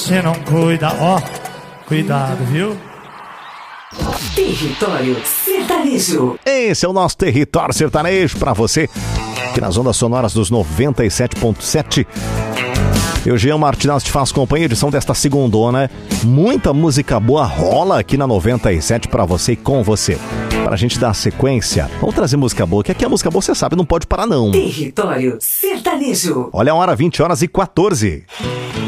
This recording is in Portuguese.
Você não cuida, ó, cuidado, viu? Território Sertanejo. Esse é o nosso Território Sertanejo para você, aqui nas ondas sonoras dos 97.7. Eu, Jean Martinez, te faço companhia, edição desta segundona. Muita música boa rola aqui na 97 para você e com você. Pra gente dar sequência, vamos trazer música boa, que aqui a música boa, você sabe, não pode parar não. Território Sertanejo. Olha a hora, 20 horas e 14.